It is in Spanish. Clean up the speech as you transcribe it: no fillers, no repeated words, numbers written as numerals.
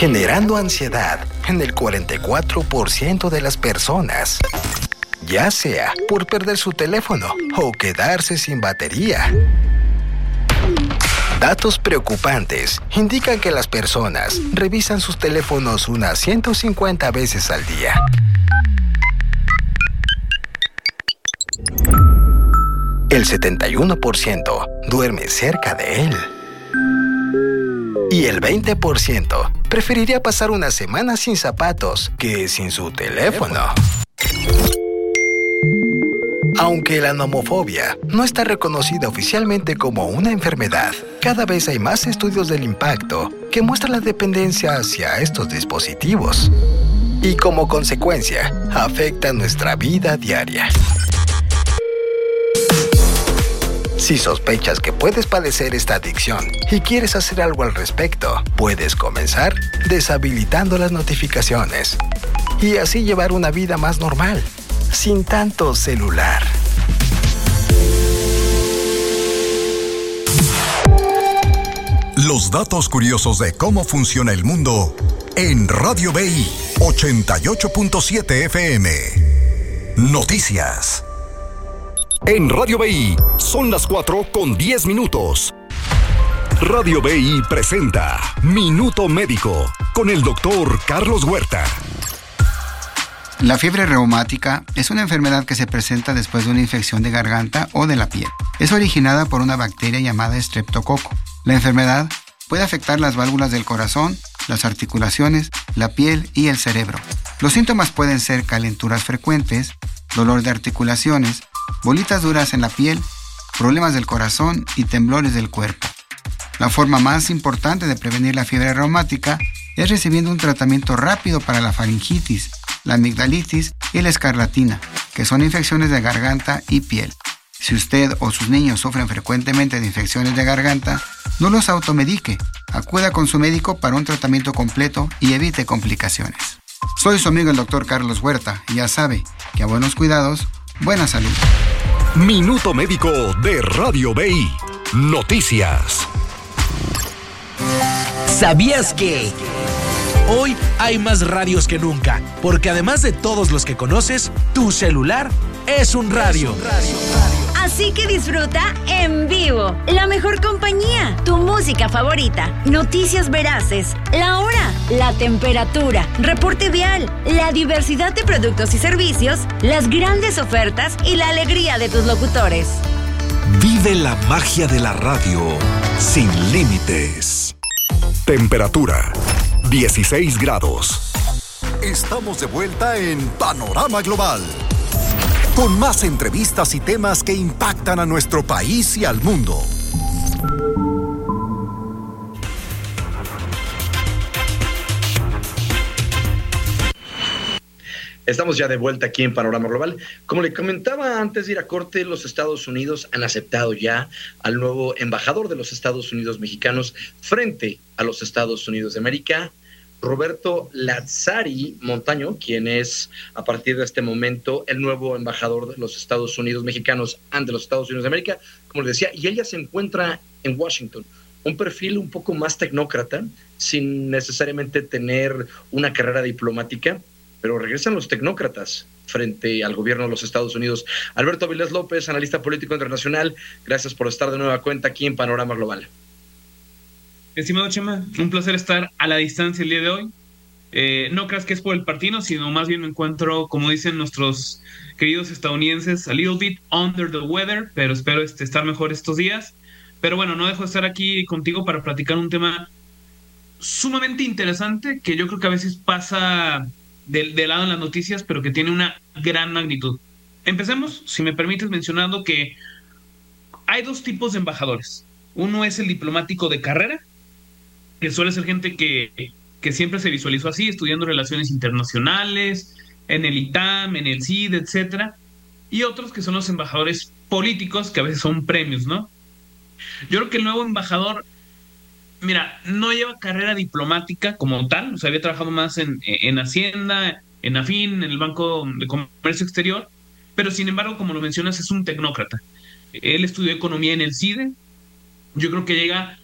generando ansiedad en el 44% de las personas, ya sea por perder su teléfono o quedarse sin batería. Datos preocupantes indican que las personas revisan sus teléfonos unas 150 veces al día. El 71% duerme cerca de él. Y el 20% preferiría pasar una semana sin zapatos que sin su teléfono. Aunque la nomofobia no está reconocida oficialmente como una enfermedad, cada vez hay más estudios del impacto que muestran la dependencia hacia estos dispositivos y como consecuencia afecta nuestra vida diaria. Si sospechas que puedes padecer esta adicción y quieres hacer algo al respecto, puedes comenzar deshabilitando las notificaciones y así llevar una vida más normal, sin tanto celular. Los datos curiosos de cómo funciona el mundo en Radio BI 88.7 FM. Noticias. En Radio BI son las 4:10. Radio BI presenta Minuto Médico con el doctor Carlos Huerta. La fiebre reumática es una enfermedad que se presenta después de una infección de garganta o de la piel. Es originada por una bacteria llamada estreptococo. La enfermedad puede afectar las válvulas del corazón, las articulaciones, la piel y el cerebro. Los síntomas pueden ser calenturas frecuentes, dolor de articulaciones, bolitas duras en la piel, problemas del corazón y temblores del cuerpo. La forma más importante de prevenir la fiebre reumática es recibiendo un tratamiento rápido para la faringitis, la amigdalitis y la escarlatina, que son infecciones de garganta y piel. Si usted o sus niños sufren frecuentemente de infecciones de garganta, no los automedique. Acuda con su médico para un tratamiento completo y evite complicaciones. Soy su amigo el doctor Carlos Huerta y ya sabe que a buenos cuidados, buena salud. Minuto Médico de Radio BI. Noticias. ¿Sabías que hoy hay más radios que nunca? Porque además de todos los que conoces, tu celular es un radio. Así que disfruta en vivo la mejor compañía, tu música favorita, noticias veraces, la hora, la temperatura, reporte vial, la diversidad de productos y servicios, las grandes ofertas y la alegría de tus locutores. Vive la magia de la radio sin límites. Temperatura 16 grados. Estamos de vuelta en Panorama Global, con más entrevistas y temas que impactan a nuestro país y al mundo. Estamos ya de vuelta aquí en Panorama Global. Como le comentaba antes de ir a corte, los Estados Unidos han aceptado ya al nuevo embajador de los Estados Unidos mexicanos frente a los Estados Unidos de América, Roberto Lazzari Montaño, quien es a partir de este momento el nuevo embajador de los Estados Unidos mexicanos ante los Estados Unidos de América, como les decía, y ella se encuentra en Washington. Un perfil un poco más tecnócrata, sin necesariamente tener una carrera diplomática, pero regresan los tecnócratas frente al gobierno de los Estados Unidos. Alberto Avilés López, analista político internacional, gracias por estar de nueva cuenta aquí en Panorama Global. Estimado Chema, un placer estar a la distancia el día de hoy. No creas que es por el partido, sino más bien me encuentro, como dicen nuestros queridos estadounidenses, a little bit under the weather, pero espero estar mejor estos días. Pero bueno, no dejo de estar aquí contigo para platicar un tema sumamente interesante que yo creo que a veces pasa de lado en las noticias, pero que tiene una gran magnitud. Empecemos, si me permites, mencionando que hay dos tipos de embajadores. Uno es el diplomático de carrera, que suele ser gente que siempre se visualizó así, estudiando relaciones internacionales, en el ITAM, en el CID, etcétera. Y otros que son los embajadores políticos, que a veces son premios, ¿no? Yo creo que el nuevo embajador, mira, no lleva carrera diplomática como tal, o sea, había trabajado más en Hacienda, en AFIN, en el Banco de Comercio Exterior, pero sin embargo, como lo mencionas, es un tecnócrata. Él estudió economía en el CIDE. Yo creo que llega